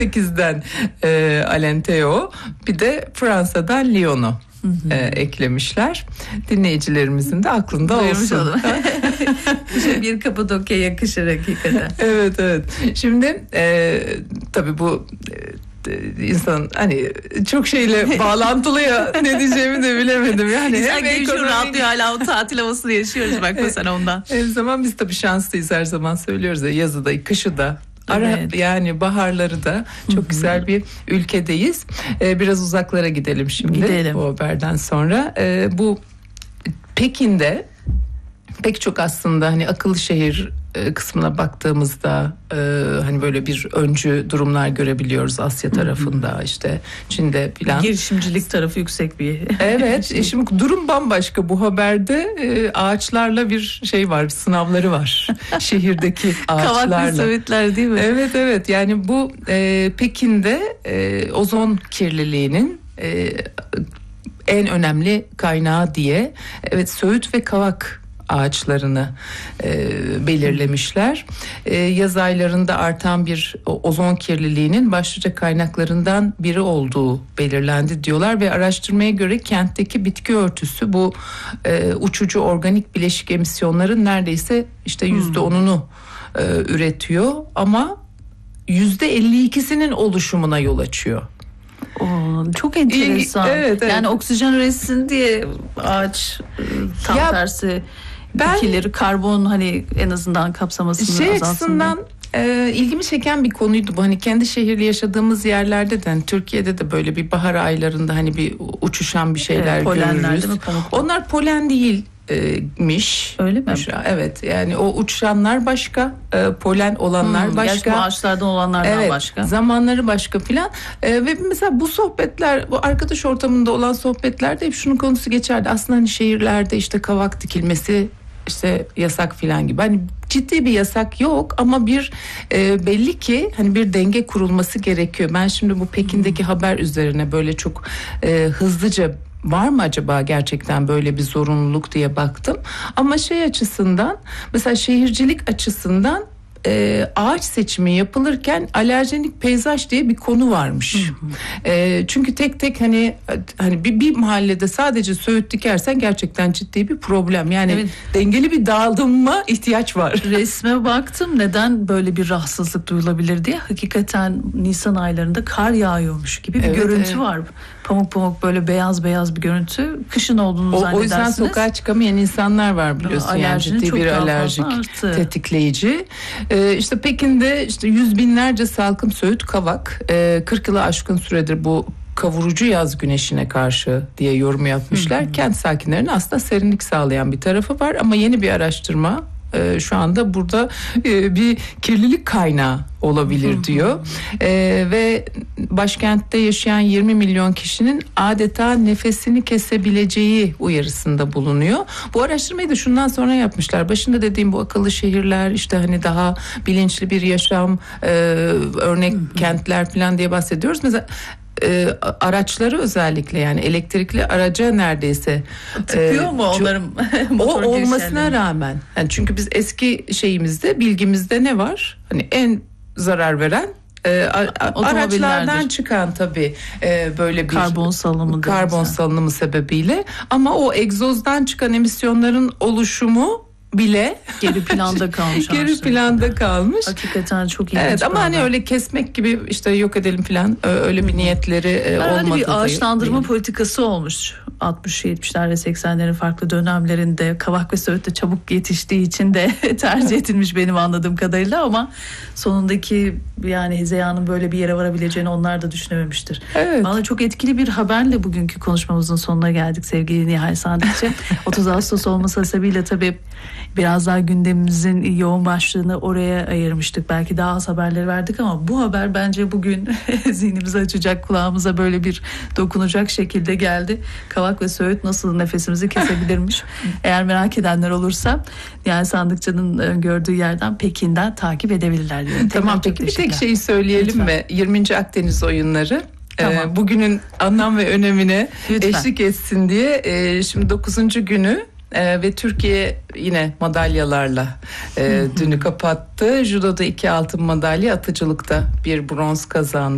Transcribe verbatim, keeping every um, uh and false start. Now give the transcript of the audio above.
sekizden e, Alentejo, bir de Fransa'dan Lyon'u e, eklemişler. Dinleyicilerimizin de aklında duyurmuş olsun. Bir Kapadokya yakışır hakikaten. Evet evet. Şimdi e, tabii bu e, insan hani çok şeyle bağlantılı ya, ne diyeceğimi de bilemedim. Yani hem ekonomi rahatlıyor, hala o tatil havasını yaşıyoruz bak mesela ondan. Her zaman biz tabii şanslıyız, her zaman söylüyoruz ya, yazı da kışı da. Ara, Evet. yani baharları da çok Hı-hı. güzel bir ülkedeyiz. Ee, biraz uzaklara gidelim şimdi. Gidelim. Bu haberden sonra. Ee, bu Pekin'de pek çok aslında hani akıllı şehir e, kısmına baktığımızda e, hani böyle bir öncü durumlar görebiliyoruz Asya tarafında, Hı-hı. işte Çin'de filan. Girişimcilik tarafı yüksek bir. Evet. şey. Şimdi durum bambaşka. Bu haberde e, ağaçlarla bir şey var, sınavları var. Şehirdeki ağaçlarla. Kavaklı Söğütler değil mi? Evet evet. Yani bu e, Pekin'de e, ozon kirliliğinin e, en önemli kaynağı diye, evet, söğüt ve kavak ağaçlarını e, belirlemişler. E, yaz aylarında artan bir ozon kirliliğinin başlıca kaynaklarından biri olduğu belirlendi diyorlar ve araştırmaya göre kentteki bitki örtüsü bu e, uçucu organik bileşik emisyonların neredeyse işte yüzde onunu e, üretiyor ama yüzde elli ikisinin oluşumuna yol açıyor. Oo, çok enteresan. Evet, evet. Yani oksijen üretsin diye ağaç tam ya, tersi ben, bitkileri karbon hani en azından kapsamasını şey azaltsın. Açısından e, ilgimi çeken bir konuydu bu. Hani kendi şehirli yaşadığımız yerlerde de, hani Türkiye'de de böyle bir bahar aylarında hani bir uçuşan bir şeyler evet, görürüz. Onlar polen değil. miş. Öyle mi? Evet, yani o uçanlar başka, e, polen olanlar hmm, başka. Gerçi ağaçlardan olanlardan evet, başka. Zamanları başka filan. E, ve mesela bu sohbetler, bu arkadaş ortamında olan sohbetlerde hep şunun konusu geçerdi. Aslında hani şehirlerde işte kavak dikilmesi işte yasak filan gibi. Hani ciddi bir yasak yok ama bir e, belli ki hani bir denge kurulması gerekiyor. Ben şimdi bu Pekin'deki hmm. haber üzerine böyle çok e, hızlıca var mı acaba gerçekten böyle bir zorunluluk diye baktım. Ama şey açısından, mesela şehircilik açısından e, ağaç seçimi yapılırken alerjenik peyzaj diye bir konu varmış. Hı hı. E, çünkü tek tek hani hani bir, bir mahallede sadece söğüt dikersen gerçekten ciddi bir problem. Yani evet. Dengeli bir dağılıma ihtiyaç var. Resme baktım, neden böyle bir rahatsızlık duyulabilir diye. Hakikaten Nisan aylarında kar yağıyormuş gibi bir evet, görüntü evet. var. Pamuk pamuk böyle beyaz beyaz bir görüntü. Kışın olduğunu o, zannedersiniz. O yüzden sokağa çıkamayan insanlar var biliyorsun. Yani ciddi bir alerjik tetikleyici. Ee, işte Pekin'de işte yüz binlerce salkım söğüt kavak e, kırk yılı aşkın süredir bu kavurucu yaz güneşine karşı diye yorum yapmışlar. Hı hı. Kent sakinlerine aslında serinlik sağlayan bir tarafı var ama yeni bir araştırma e, şu anda burada e, bir kirlilik kaynağı olabilir hı hı. diyor. E, ve başkentte yaşayan yirmi milyon kişinin adeta nefesini kesebileceği uyarısında bulunuyor. Bu araştırmayı da şundan sonra yapmışlar. Başında dediğim bu akıllı şehirler, işte hani daha bilinçli bir yaşam, e, örnek hı hı. kentler falan diye bahsediyoruz. Mesela E, araçları özellikle, yani elektrikli araca neredeyse tıkıyor e, mu onların o olmasına rağmen, yani çünkü biz eski şeyimizde, bilgimizde ne var? Hani en zarar veren e, a, araçlardan çıkan tabii e, böyle bir karbon salınımı karbon salınımı sebebiyle, ama o egzozdan çıkan emisyonların oluşumu bile geri planda kalmış. Geri planda kalmış. Hakikaten çok ilginç. Evet, ama hani öyle kesmek gibi işte yok edelim falan öyle bir niyetleri olmadı. Öyle bir ağaçlandırma değil. Politikası olmuş. altmış yetmişler ve seksenlerin farklı dönemlerinde kavak ve söğüt de çabuk yetiştiği için de tercih edilmiş benim anladığım kadarıyla, ama sonundaki yani hezeyanın böyle bir yere varabileceğini onlar da düşünememiştir. Evet. Vallahi çok etkili bir haberle bugünkü konuşmamızın sonuna geldik sevgili Nihal Sandıkçı. otuz Ağustos olması hasebiyle tabii biraz daha gündemimizin yoğun başlığını oraya ayırmıştık. Belki daha az haberleri verdik ama bu haber bence bugün zihnimizi açacak, kulağımıza böyle bir dokunacak şekilde geldi. Kavak ve söğüt nasıl nefesimizi kesebilirmiş? Eğer merak edenler olursa yani Sandıkçı'nın gördüğü yerden, Pekin'den takip edebilirler diyorum. Tamam, peki bir tek şeyi söyleyelim Lütfen. mi? yirminci Akdeniz oyunları. Tamam. Bugünün anlam ve önemine Lütfen. eşlik etsin diye şimdi dokuzuncu günü Ee, ve Türkiye yine madalyalarla e, dünü kapattı. Judo'da iki altın madalya, atıcılıkta bir bronz kazandı.